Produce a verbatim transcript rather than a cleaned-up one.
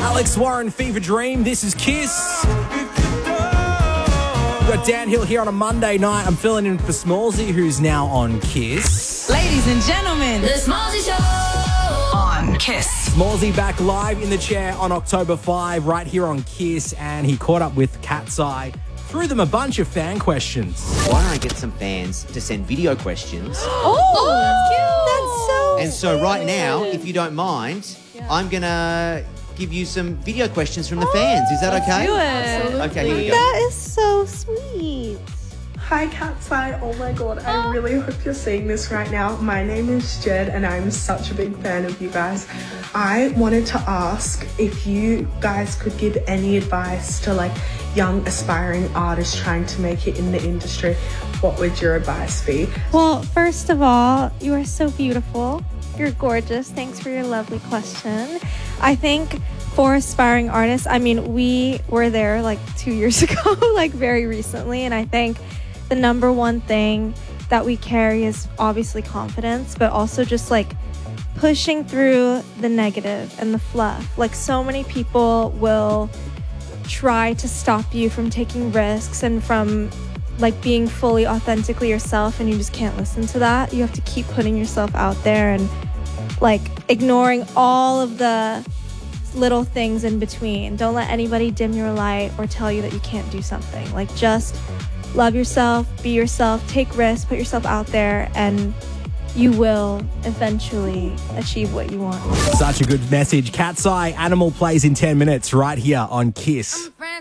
Alex Warren, Fever Dream. This is Kiss. We've got Dan Hill here on a Monday night. I'm filling in for Smallsy, who's now on Kiss. Ladies and gentlemen, the Smallsy Show on Kiss. Smallsy back live in the chair on October fifth, right here on Kiss, and he caught up with Cat's Eye, threw them a bunch of fan questions. Why don't I get some fans to send video questions? Oh, that's cute. That's so And so right now, if you don't mind, yeah. I'm going to give you some video questions from the fans. Is that okay? Do it. Absolutely. Okay, here we go. That is so sweet. Hi, Cat's Eye. Oh my god, I really hope you're seeing this right now. My name is Jed and I'm such a big fan of you guys. I wanted to ask if you guys could give any advice to like young aspiring artists trying to make it in the industry. What would your advice be? Well, first of all, you are so beautiful. You're gorgeous. Thanks for your lovely question. I think for aspiring artists, I mean, we were there like two years ago, like very recently, and I think the number one thing that we carry is obviously confidence, but also just like pushing through the negative and the fluff. Like so many people will try to stop you from taking risks and from like being fully authentically yourself, and you just can't listen to that. You have to keep putting yourself out there and like ignoring all of the little things in between. Don't let anybody dim your light or tell you that you can't do something. Like just love yourself, be yourself, take risks, put yourself out there, and you will eventually achieve what you want. Such a good message. Cat's Eye, Animal plays in ten minutes right here on Kiss.